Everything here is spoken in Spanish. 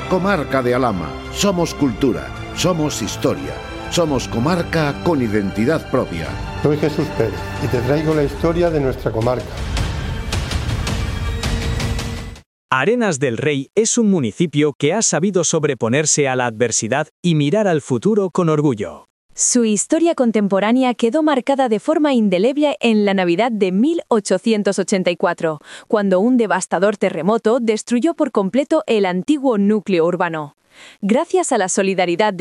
Comarca de Alhama. Somos cultura, somos historia, somos comarca con identidad propia. Soy Jesús Pérez y te traigo la historia de nuestra comarca. Arenas del Rey es un municipio que ha sabido sobreponerse a la adversidad y mirar al futuro con orgullo. Su historia contemporánea quedó marcada de forma indeleble en la Navidad de 1884, cuando un devastador terremoto destruyó por completo el antiguo núcleo urbano. Gracias a la solidaridad